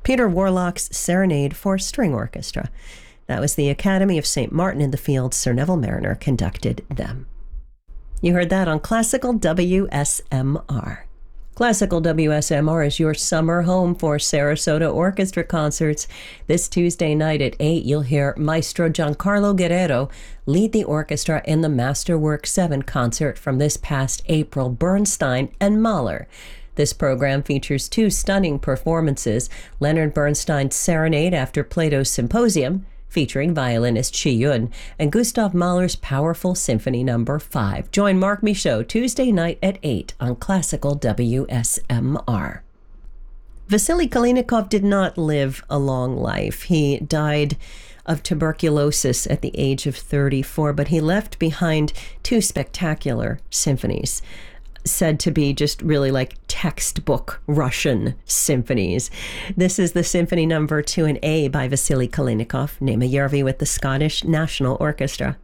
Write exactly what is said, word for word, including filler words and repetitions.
Peter Warlock's Serenade for String Orchestra. That was the Academy of Saint Martin in the Fields. Sir Neville Marriner conducted them. You heard that on Classical W S M R. Classical W S M R is your summer home for Sarasota orchestra concerts. This Tuesday night at eight, you'll hear Maestro Giancarlo Guerrero lead the orchestra in the Masterwork seven concert from this past April, Bernstein and Mahler. This program features two stunning performances, Leonard Bernstein's Serenade after Plato's Symposium, featuring violinist Chi Yun, and Gustav Mahler's powerful Symphony Number five. Join Mark Michaud Tuesday night at eight on Classical W S M R. Vasily Kalinikov did not live a long life. He died of tuberculosis at the age of thirty-four, but he left behind two spectacular symphonies, said to be just really like textbook Russian symphonies. This is the Symphony Number two in A by Vasily Kalinikov, Nema Järvi with the Scottish National Orchestra.